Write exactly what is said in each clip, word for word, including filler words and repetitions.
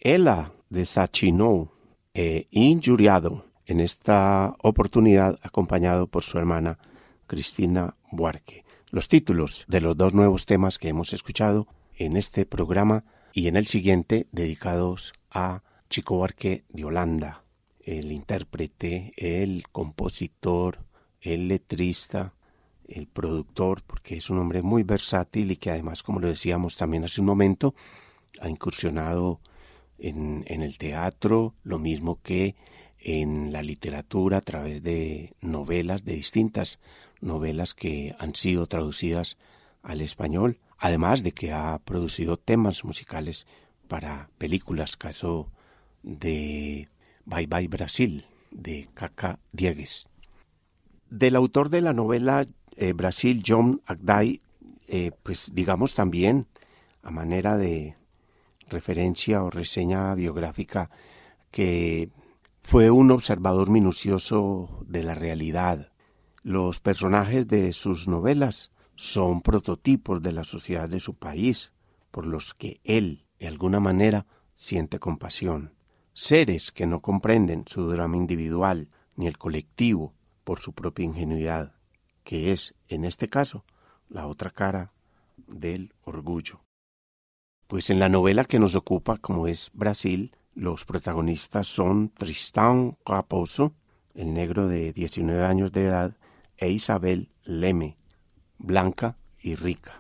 ella desachinó e injuriado, en esta oportunidad acompañado por su hermana Cristina Buarque. Los títulos de los dos nuevos temas que hemos escuchado en este programa y en el siguiente dedicados a Chico Buarque de Holanda, el intérprete, el compositor, el letrista, el productor, porque es un hombre muy versátil y que además, como lo decíamos también hace un momento, ha incursionado en, en el teatro, lo mismo que en la literatura a través de novelas, de distintas novelas que han sido traducidas al español, además de que ha producido temas musicales para películas, caso de Bye Bye Brasil, de Cacá Diegues. Del autor de la novela eh, Brasil, John Agday, eh, pues digamos también, a manera de referencia o reseña biográfica, que fue un observador minucioso de la realidad. Los personajes de sus novelas son prototipos de la sociedad de su país, por los que él, de alguna manera, siente compasión. Seres que no comprenden su drama individual ni el colectivo por su propia ingenuidad, que es, en este caso, la otra cara del orgullo. Pues en la novela que nos ocupa, como es Brasil, los protagonistas son Tristão Raposo, el negro de diecinueve años de edad, e Isabel Leme, blanca y rica.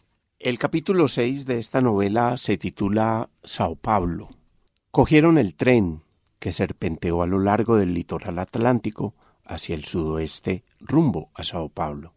El capítulo seis de esta novela se titula Sao Paulo. Cogieron el tren que serpenteó a lo largo del litoral atlántico hacia el sudoeste rumbo a Sao Paulo.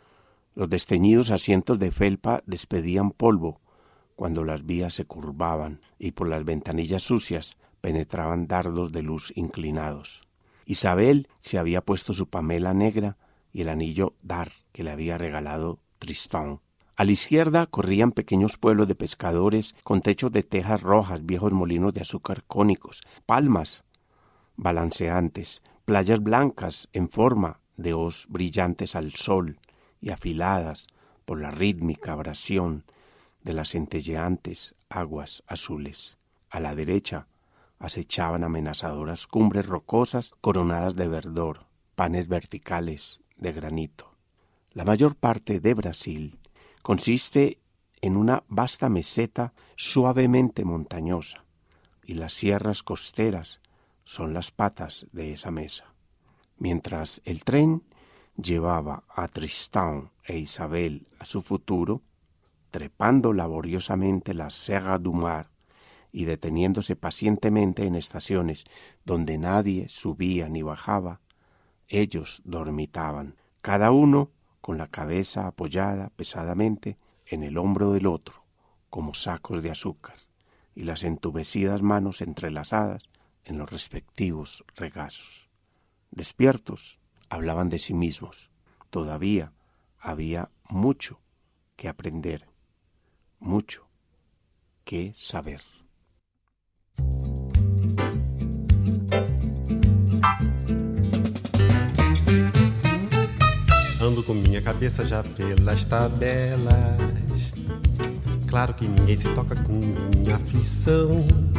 Los desteñidos asientos de felpa despedían polvo cuando las vías se curvaban y por las ventanillas sucias penetraban dardos de luz inclinados. Isabel se había puesto su pamela negra y el anillo dar que le había regalado Tristão. A la izquierda corrían pequeños pueblos de pescadores con techos de tejas rojas, viejos molinos de azúcar cónicos, palmas balanceantes, playas blancas en forma de hoz brillantes al sol y afiladas por la rítmica abrasión de las centelleantes aguas azules. A la derecha acechaban amenazadoras cumbres rocosas coronadas de verdor, panes verticales de granito. La mayor parte de Brasil consiste en una vasta meseta suavemente montañosa, y las sierras costeras son las patas de esa mesa. Mientras el tren llevaba a Tristão e Isabel a su futuro, trepando laboriosamente la Serra do Mar y deteniéndose pacientemente en estaciones donde nadie subía ni bajaba, ellos dormitaban, cada uno con la cabeza apoyada pesadamente en el hombro del otro, como sacos de azúcar, y las entumecidas manos entrelazadas en los respectivos regazos. Despiertos, hablaban de sí mismos. Todavía había mucho que aprender, mucho que saber. Ando com minha cabeça já pelas tabelas. Claro que ninguém se toca com minha aflição.